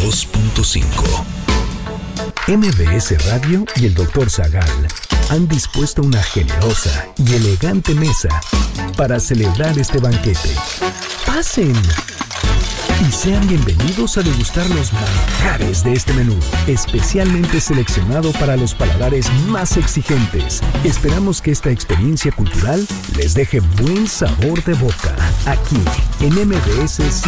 92.5. MBS Radio y el Dr. Zagal han dispuesto una generosa y elegante mesa para celebrar este banquete. ¡Pasen! Y sean bienvenidos a degustar los manjares de este menú, especialmente seleccionado para los paladares más exigentes. Esperamos que esta experiencia cultural les deje buen sabor de boca, aquí en MBS